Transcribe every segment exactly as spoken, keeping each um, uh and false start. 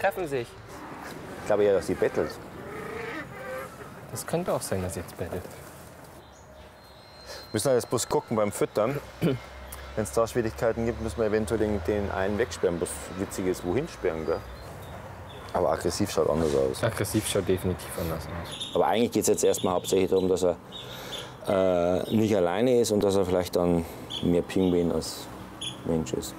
treffen sich. Ich glaube eher, dass sie bettelt. Das könnte auch sein, dass sie jetzt bettelt. Wir müssen jetzt bloß gucken beim Füttern. Wenn es da Schwierigkeiten gibt, müssen wir eventuell den, den einen wegsperren. Was witzig ist, wohin sperren, gell? Aber aggressiv schaut anders aus. Aggressiv schaut definitiv anders aus. Aber eigentlich geht es jetzt erstmal hauptsächlich darum, dass er äh, nicht alleine ist und dass er vielleicht dann mehr Pinguin als Mensch ist.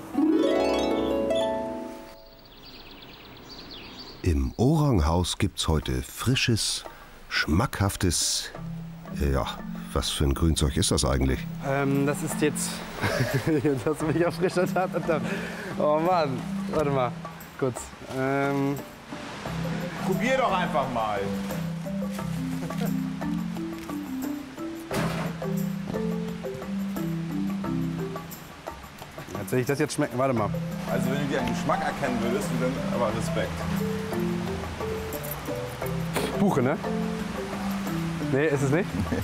Im Oranghaus gibt's heute frisches, schmackhaftes. Ja, was für ein Grünzeug ist das eigentlich? Ähm, das ist jetzt. Jetzt hast du mich auf frischer Tat. Oh Mann, warte mal, kurz. Ähm, Probier doch einfach mal. Jetzt will ich das jetzt schmecken. Warte mal. Also wenn du dir einen Geschmack erkennen würdest, dann aber Respekt. Buche, ne? Nee, ist es nicht? Nee.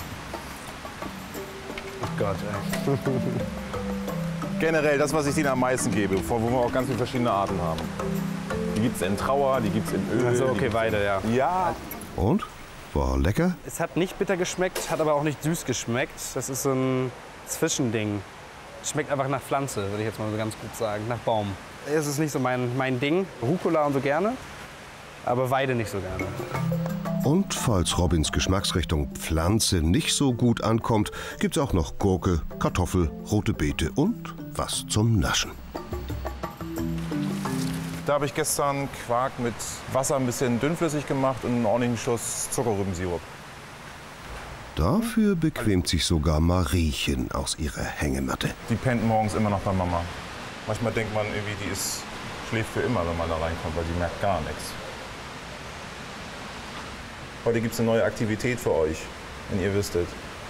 Oh Gott, ey. Generell das, was ich denen am meisten gebe, wo wir auch ganz viele verschiedene Arten haben. Die gibt es in Trauer, die gibt es in Öl. Also okay, weiter, ja. Ja. Und? War lecker? Es hat nicht bitter geschmeckt, hat aber auch nicht süß geschmeckt. Das ist so ein Zwischending. Schmeckt einfach nach Pflanze, würde ich jetzt mal so ganz gut sagen, nach Baum. Es ist nicht so mein, mein Ding. Rucola und so gerne, aber Weide nicht so gerne. Und falls Robins Geschmacksrichtung Pflanze nicht so gut ankommt, gibt's auch noch Gurke, Kartoffel, rote Beete und was zum Naschen. Da habe ich gestern Quark mit Wasser ein bisschen dünnflüssig gemacht und einen ordentlichen Schuss Zuckerrübensirup. Dafür bequemt sich sogar Mariechen aus ihrer Hängematte. Die pennt morgens immer noch bei Mama. Manchmal denkt man irgendwie, die ist, schläft für immer, wenn man da reinkommt, weil die merkt gar nichts. Heute gibt es eine neue Aktivität für euch, wenn ihr wüsstet.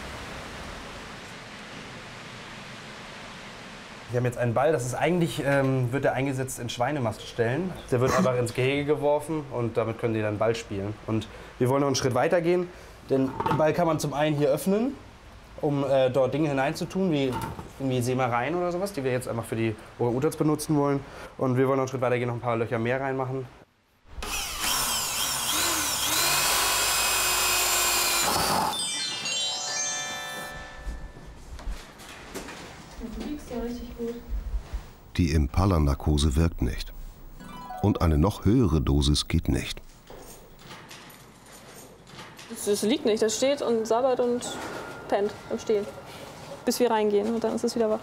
Wir haben jetzt einen Ball, das ist eigentlich, ähm, wird er eingesetzt in Schweinemaststellen. Der wird einfach ins Gehege geworfen und damit können die dann Ball spielen. Und wir wollen noch einen Schritt weiter gehen, denn den Ball kann man zum einen hier öffnen, um äh, dort Dinge hineinzutun, wie, wie Sämereien oder sowas, die wir jetzt einfach für die Orang-Utans benutzen wollen. Und wir wollen noch einen Schritt weiter gehen, noch ein paar Löcher mehr reinmachen. Die Impala-Narkose wirkt nicht. Und eine noch höhere Dosis geht nicht. Es liegt nicht, das steht und sabbert und pennt im Stehen, bis wir reingehen und dann ist es wieder wach.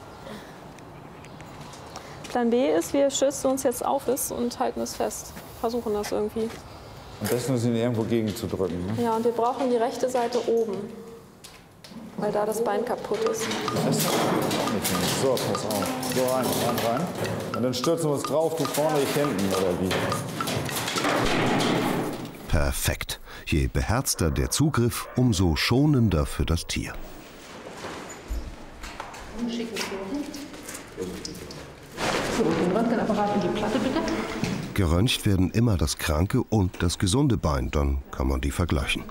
Plan B ist, wir schützen uns jetzt auf es und halten es fest, versuchen das irgendwie. Am besten ist ihn irgendwo gegenzudrücken. Ne? Ja, und wir brauchen die rechte Seite oben, weil da das Bein kaputt ist. So, pass auf. So, rein, rein, rein. Und dann stürzen wir uns drauf, du vorne, ich hinten, oder wie? Perfekt. Je beherzter der Zugriff, umso schonender für das Tier. So, den Röntgenapparat in die Platte bitte. Geröntgt werden immer das kranke und das gesunde Bein, dann kann man die vergleichen.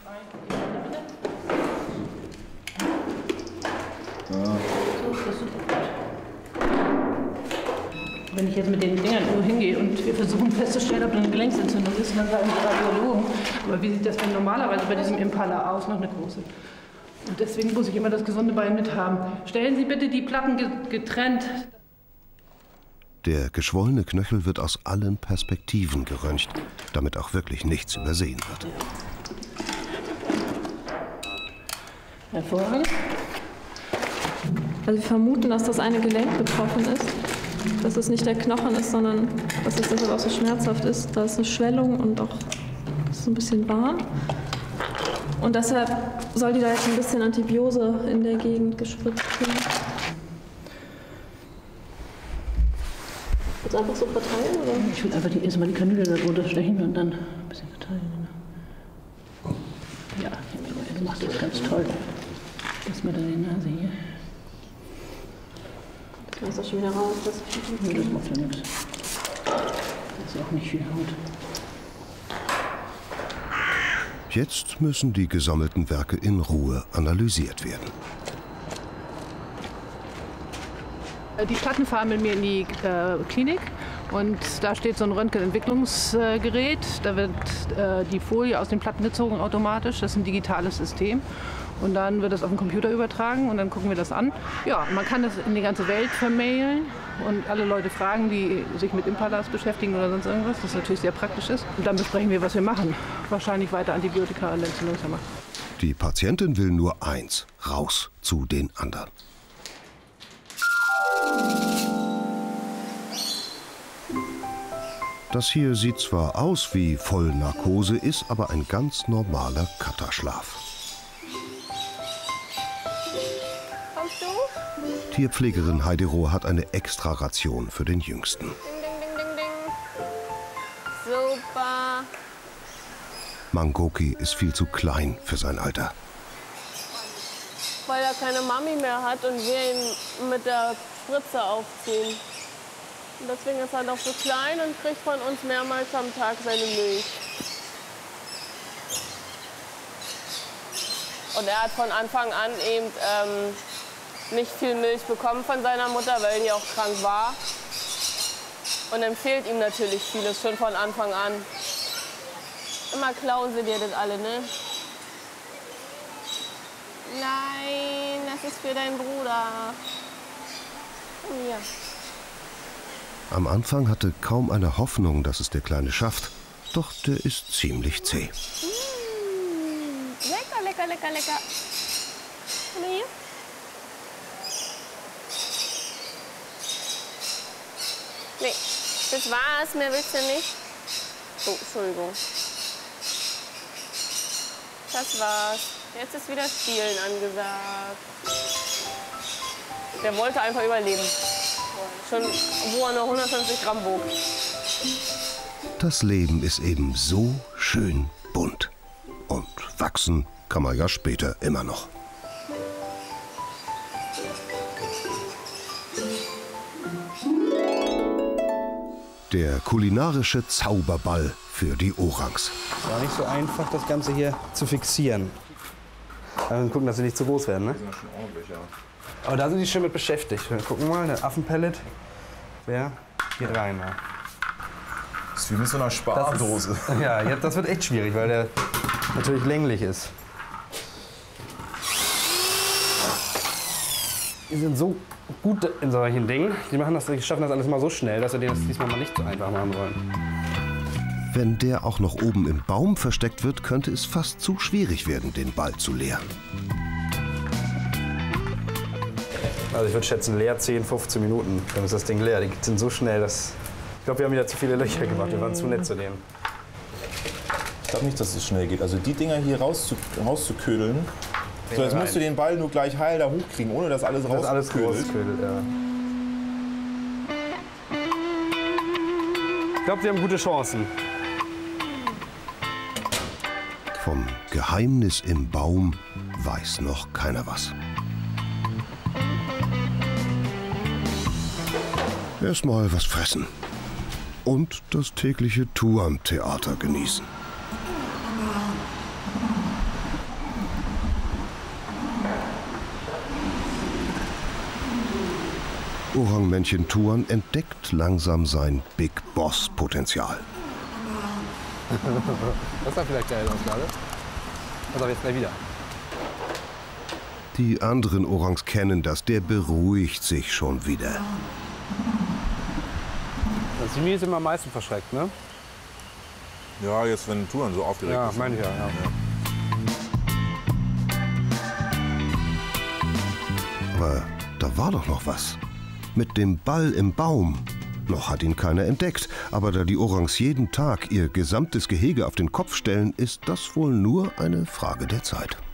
Wenn ich jetzt mit den Dingern nur hingehe und wir versuchen festzustellen, ob da eine Gelenksentzündung ist, dann sagen die Radiologen, aber wie sieht das denn normalerweise bei diesem Impala aus? Noch eine große. Und deswegen muss ich immer das gesunde Bein mit haben. Stellen Sie bitte die Platten getrennt. Der geschwollene Knöchel wird aus allen Perspektiven geröntgt, damit auch wirklich nichts übersehen wird. Hervorragend. Also wir vermuten, dass das eine Gelenk betroffen ist. Dass es nicht der Knochen ist, sondern dass es deshalb auch so schmerzhaft ist. Da ist eine Schwellung und auch so ein bisschen warm. Und deshalb soll die da jetzt ein bisschen Antibiose in der Gegend gespritzt werden. Jetzt einfach so verteilen, oder? Ich will einfach die, erstmal die Kanüle da drunter stechen und dann ein bisschen verteilen. Ja, er macht das ganz toll. Lass mal da die Nase hier. Das ist doch schon wieder raus. Das, nee, das macht ja nichts. Das ist auch nicht viel Haut. Jetzt müssen die gesammelten Werke in Ruhe analysiert werden. Die Platten fahren mit mir in die äh, Klinik Und da steht so ein Röntgenentwicklungsgerät. Da wird äh, die Folie aus den Platten gezogen automatisch. Das ist ein digitales System. Und dann wird das auf den Computer übertragen und dann gucken wir das an. Ja, man kann das in die ganze Welt vermailen und alle Leute fragen, die sich mit Impalas beschäftigen oder sonst irgendwas, das natürlich sehr praktisch ist. Und dann besprechen wir, was wir machen. Wahrscheinlich weiter Antibiotika und Entzündungshemmer. Die Patientin will nur eins, raus zu den anderen. Das hier sieht zwar aus wie Vollnarkose, ist aber ein ganz normaler Katterschlaf. Kommst du? Tierpflegerin Heidi Rohr hat eine Extra-Ration für den Jüngsten. Ding, ding, ding, ding, ding. Super. Mangoki ist viel zu klein für sein Alter. Weil er keine Mami mehr hat und wir ihn mit der Spritze aufziehen. Und deswegen ist er noch so klein und kriegt von uns mehrmals am Tag seine Milch. Und er hat von Anfang an eben ähm, nicht viel Milch bekommen von seiner Mutter, weil die auch krank war. Und dann fehlt ihm natürlich vieles schon von Anfang an. Immer klauen sie dir das alle, ne? Nein, das ist für deinen Bruder. Komm hier. Am Anfang hatte kaum eine Hoffnung, dass es der Kleine schafft. Doch der ist ziemlich zäh. Mmh, lecker, lecker, lecker, lecker. Komm hier. Nee, das war's. Mehr willst du nicht. Oh, Entschuldigung. Das war's. Jetzt ist wieder Spielen angesagt. Der wollte einfach überleben. Schon wo er nur hundertfünfzig Gramm wog. Das Leben ist eben so schön bunt. Und wachsen kann man ja später immer noch. Der kulinarische Zauberball für die Orangs. War nicht so einfach, das Ganze hier zu fixieren. Also gucken, dass sie nicht zu groß werden, ne? Die sind ja schon ordentlich, ja. Aber da sind die schon mit beschäftigt. Wir gucken mal, der Affenpellet, der geht rein. Ja. Das ist wie mit so einer Spardose. Das ist, ja, jetzt, das wird echt schwierig, weil der natürlich länglich ist. Die sind so gut in solchen Dingen. Die machen das, die schaffen das alles mal so schnell, dass wir denen das diesmal mal nicht so einfach machen wollen. Wenn der auch noch oben im Baum versteckt wird, könnte es fast zu schwierig werden, den Ball zu leeren. Also ich würde schätzen, leer zehn, fünfzehn Minuten, dann ist das Ding leer. Die sind so schnell, dass... Ich glaube, wir haben wieder zu viele Löcher gemacht. Wir waren zu nett zu denen. Ich glaube nicht, dass es schnell geht. Also die Dinger hier rauszu rauszuködeln, so, jetzt musst du den Ball nur gleich heil da hochkriegen, ohne dass alles rausködelt. Das alles rausködelt, ja. Ich glaube, wir haben gute Chancen. Vom Geheimnis im Baum weiß noch keiner was. Erstmal was fressen und das tägliche Tuan-Theater genießen. Orang-Männchen Tuan entdeckt langsam sein Big Boss-Potenzial. Das war vielleicht geil aus gerade. Also jetzt gleich wieder. Die anderen Orangs kennen das, der beruhigt sich schon wieder. Das Simi ist immer am meisten verschreckt, ne? Ja, jetzt wenn Touren so aufgeregt Ja, ist. meine ich ja, ja. Aber da war doch noch was. Mit dem Ball im Baum. Noch hat ihn keiner entdeckt, aber da die Orangs jeden Tag ihr gesamtes Gehege auf den Kopf stellen, ist das wohl nur eine Frage der Zeit.